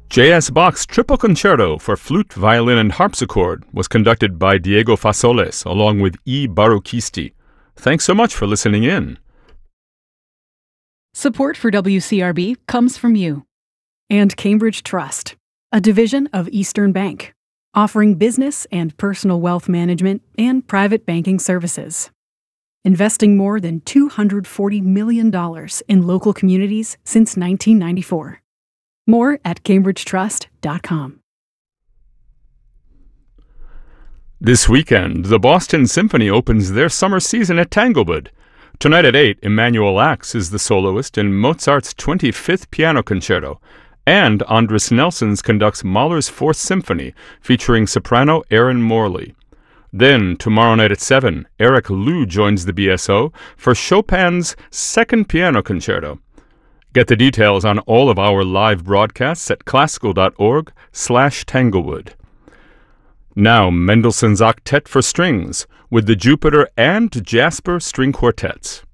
J.S. Bach's Triple Concerto for Flute, Violin, and Harpsichord was conducted by Diego Fasoles along with E. Baruchisti. Thanks so much for listening in. Support for WCRB comes from you. And Cambridge Trust, a division of Eastern Bank, offering business and personal wealth management and private banking services. Investing more than $240 million in local communities since 1994. More at cambridgetrust.com. This weekend, the Boston Symphony opens their summer season at Tanglewood. Tonight at 8, Emanuel Ax is the soloist in Mozart's 25th Piano Concerto, and Andris Nelsons conducts Mahler's Fourth Symphony, featuring soprano Erin Morley. Then, tomorrow night at 7, Eric Liu joins the BSO for Chopin's Second Piano Concerto. Get the details on all of our live broadcasts at classical.org/Tanglewood. Now, Mendelssohn's Octet for Strings, with the Jupiter and Jasper String Quartets.